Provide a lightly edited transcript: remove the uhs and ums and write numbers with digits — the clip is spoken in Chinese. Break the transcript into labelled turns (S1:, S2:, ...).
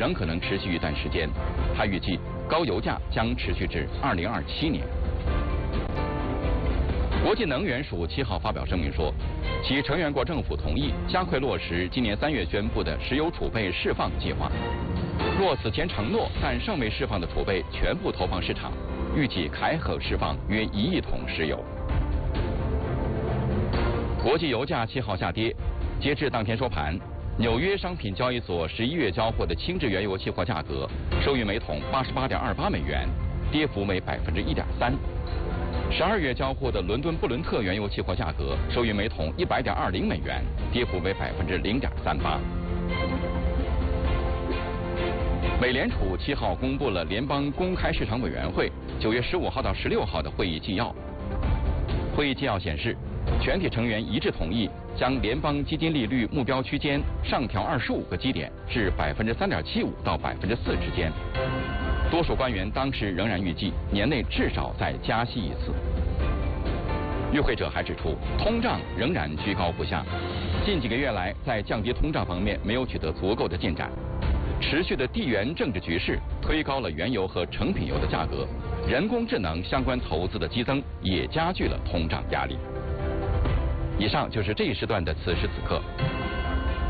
S1: 仍可能持续一段时间。他预计高油价将持续至2027年。国际能源署7号发表声明说，其成员国政府同意加快落实今年3月宣布的石油储备释放计划。若此前承诺但尚未释放的储备全部投放市场，预计开河释放约1亿桶石油。国际油价7号下跌，截至当天收盘，纽约商品交易所11月交货的轻质原油期货价格收于每桶88.28美元，跌幅为1.3%。12月交货的伦敦布伦特原油期货价格收于每桶100.20美元，跌幅为0.38%。美联储7号公布了联邦公开市场委员会9月15号到16号的会议纪要。会议纪要显示，全体成员一致同意将联邦基金利率目标区间上调25个基点至3.75%到4%之间。多数官员当时仍然预计年内至少再加息一次。与会者还指出，通胀仍然居高不下，近几个月来在降低通胀方面没有取得足够的进展。持续的地缘政治局势推高了原油和成品油的价格，人工智能相关投资的激增也加剧了通胀压力。以上就是这一时段的此时此刻。